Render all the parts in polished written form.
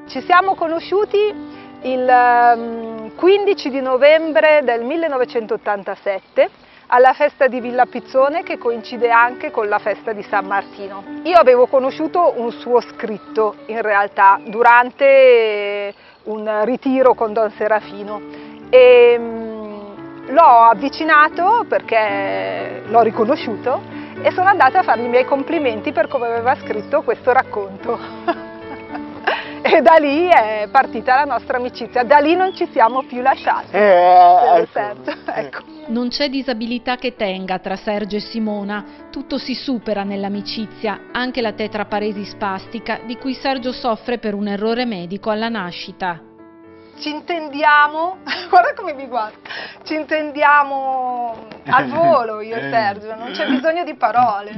Ci siamo conosciuti il 15 di novembre del 1987 alla festa di Villa Pizzone, che coincide anche con la festa di San Martino. Io avevo conosciuto un suo scritto in realtà durante un ritiro con Don Serafino e l'ho avvicinato perché l'ho riconosciuto e sono andata a fargli i miei complimenti per come aveva scritto questo racconto. E da lì è partita la nostra amicizia, da lì non ci siamo più lasciati. Sergio, ecco. Non c'è disabilità che tenga tra Sergio e Simona, tutto si supera nell'amicizia, anche la tetraparesi spastica di cui Sergio soffre per un errore medico alla nascita. Ci intendiamo, guarda come mi guarda, ci intendiamo al volo io e Sergio, non c'è bisogno di parole.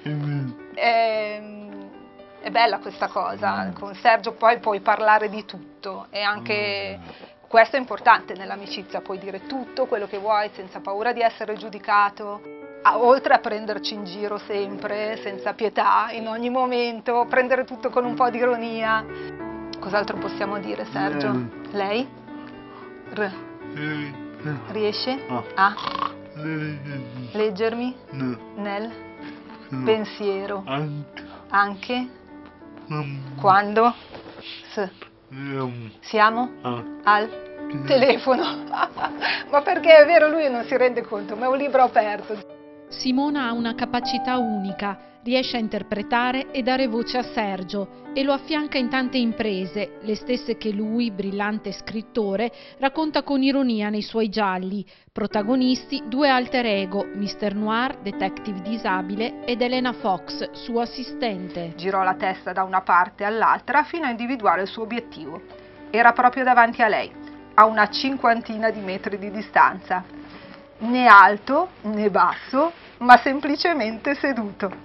È bella questa cosa, con Sergio poi puoi parlare di tutto e anche questo è importante nell'amicizia, puoi dire tutto quello che vuoi senza paura di essere giudicato, oltre a prenderci in giro sempre, senza pietà, in ogni momento, prendere tutto con un po' di ironia. Cos'altro possiamo dire, Sergio? Lei? Riesce a leggermi nel pensiero? Anche? Quando? Siamo al telefono. Ma perché è vero, lui non si rende conto, ma è un libro aperto. Simona ha una capacità unica, riesce a interpretare e dare voce a Sergio e lo affianca in tante imprese, le stesse che lui, brillante scrittore, racconta con ironia nei suoi gialli. Protagonisti due alter ego, Mr. Noir, detective disabile, ed Elena Fox, suo assistente. Girò la testa da una parte all'altra fino a individuare il suo obiettivo. Era proprio davanti a lei, a una 50 di metri di distanza. Né alto né basso, ma semplicemente seduto.